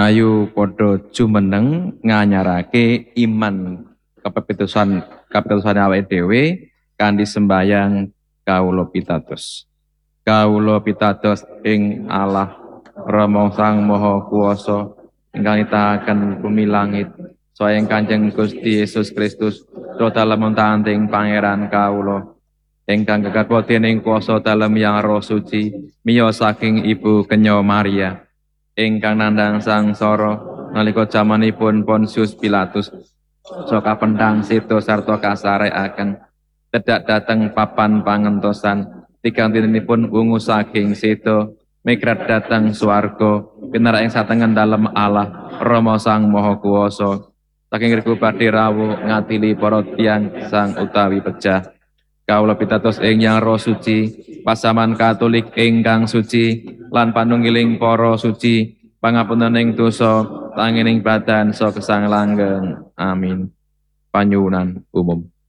Ayu padha jumeneng nganyarake iman kapitusan awake dhewe kanthi sembayang kawula pitados. Kawula pitados ing Allah Rama Sang Maha Kuwasa ingkang nitahaken bumi langit saya Kanjeng Gusti Yesus Kristus dalem tanting pangeran kawula ingkang gagapwa dening kuwasa dalem Yang Roh Suci miya saking Ibu Kenya Maria ingkang nandhang sangsara nalika jamanipun Pontius Pilatus saka pendang sida sarta kasarekaken tedak dhateng papan pangentosan tigang dintenipun wungu saking sida migrat dhateng swarga pinarak ing satengen dalem Allah Rama Sang Maha Kuwasa saking riku badhe rawuh ngadili para tiyang sang utawi pejah. Kawula pitados ing Yang Roh Suci pasaman Katolik ingkang suci lan panunggiling para suci pangapuntening dosa tangining badan saha gesang langgeng. Amin. Panyuwunan umum.